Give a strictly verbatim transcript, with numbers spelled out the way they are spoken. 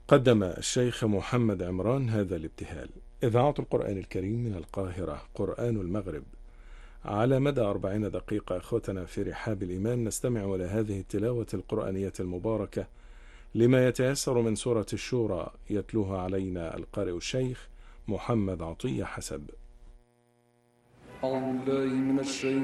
قدم الشيخ محمد عمران هذا الابتهال. إذاعة القرآن الكريم من القاهرة، قرآن المغرب. على مدى أربعين دقيقة أخوتنا في رحاب الإيمان نستمع إلى هذه التلاوة القرآنية المباركة لما يتيسر من سورة الشورى، يتلوها علينا القارئ الشيخ محمد عطية حسب. أعوذ بالله من الشيطان